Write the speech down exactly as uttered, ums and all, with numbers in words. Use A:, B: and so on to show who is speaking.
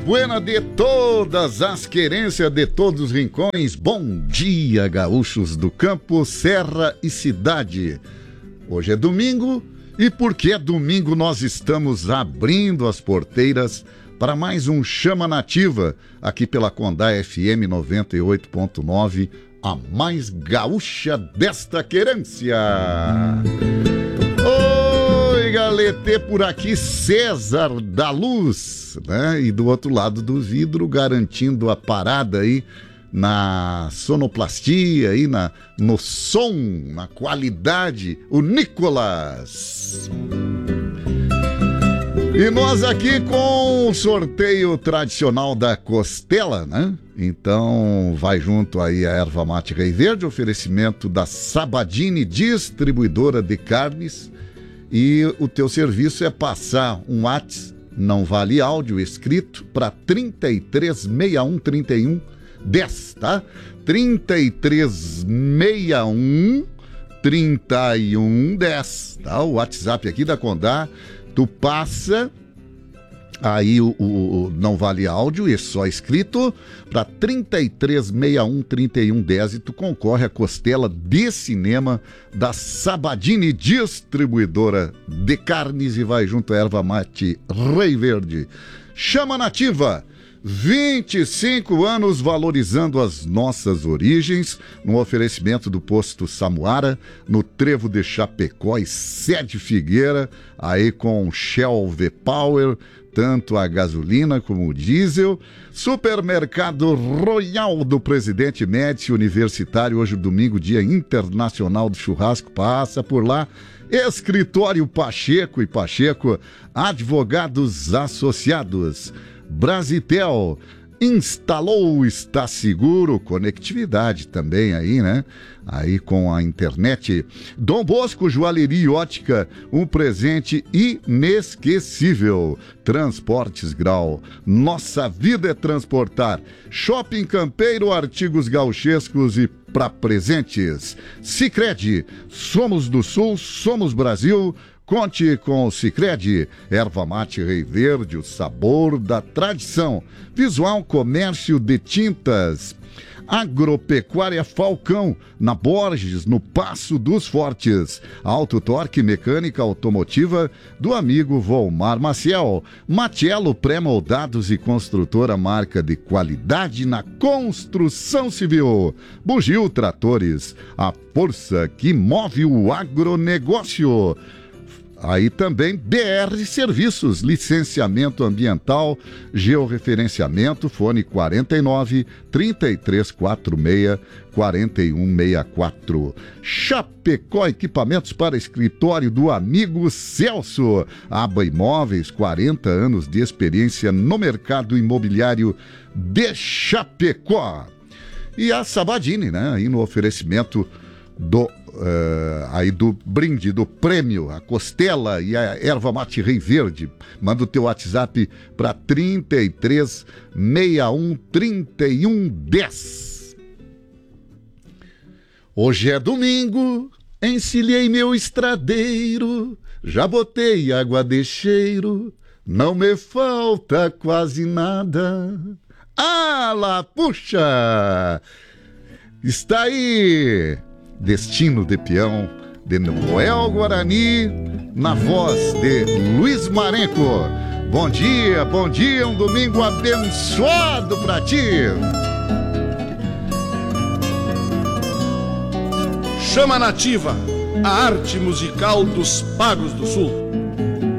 A: Buena de todas as querências de todos os rincões. Bom dia, gaúchos do campo, serra e cidade. Hoje é domingo e porque é domingo nós estamos abrindo as porteiras para mais um Chama Nativa aqui pela Condá F M noventa e oito ponto nove, a mais gaúcha desta querência. Oi, galete, por aqui César da Luz, né? E do outro lado do vidro, garantindo a parada aí na sonoplastia, aí na, no som, na qualidade, o Nicolas. E nós aqui com o sorteio tradicional da costela, né? Então vai junto aí a erva mate Rei Verde, oferecimento da Sabadini, distribuidora de carnes. E o teu serviço é passar um WhatsApp, não vale áudio, escrito, para trinta e três, sessenta e um, trinta e um, dez, tá? trinta e três, sessenta e um, trinta e um, dez, tá? O WhatsApp aqui da Condá, tu passa aí o, o, o não vale áudio, é só escrito, para trinta e três, sessenta e um, trinta e um, dez, e tu concorre à costela de cinema da Sabadini, distribuidora de carnes, e vai junto a erva mate Rei Verde. Chama Nativa, vinte e cinco anos valorizando as nossas origens, no oferecimento do posto Samuara, no Trevo de Chapecó e Sede Figueira, aí com Shell V-Power, tanto a gasolina como o diesel. Supermercado Royal do Presidente Médici Universitário, hoje domingo, Dia Internacional do Churrasco, passa por lá. Escritório Pacheco e Pacheco, advogados associados. Brasitel, instalou, está seguro, conectividade também aí, né? Aí com a internet. Dom Bosco Joalheria e Ótica, um presente inesquecível. Transportes Grau, nossa vida é transportar. Shopping Campeiro, artigos gauchescos e para presentes. Sicredi, somos do Sul, somos Brasil. Conte com o Sicredi, erva mate Rei Verde, o sabor da tradição. Visual Comércio de Tintas. Agropecuária Falcão, na Borges, no Passo dos Fortes. Auto Torque Mecânica Automotiva do amigo Volmar Maciel. Matiello Pré-Moldados e Construtora, marca de qualidade na construção civil. Bugio Tratores, a força que move o agronegócio. Aí também B R Serviços, licenciamento ambiental, georreferenciamento, fone quarenta e nove, trinta e três, quarenta e seis, quarenta e um, sessenta e quatro. Chapecó, equipamentos para escritório do amigo Celso. Aba Imóveis, quarenta anos de experiência no mercado imobiliário de Chapecó. E a Sabadini, né? Aí no oferecimento do Uh, aí do brinde, do prêmio, a costela e a erva mate Rei Verde. Manda o teu WhatsApp para trinta e três, sessenta e um, trinta e um, dez. Hoje é domingo, encilhei meu estradeiro, já botei água de cheiro, não me falta quase nada. Ah lá, puxa! Está aí Destino de Peão, de Noel Guarani, na voz de Luiz Marenco. Bom dia, bom dia, um domingo abençoado pra ti.
B: Chama Nativa, a arte musical dos Pagos do Sul.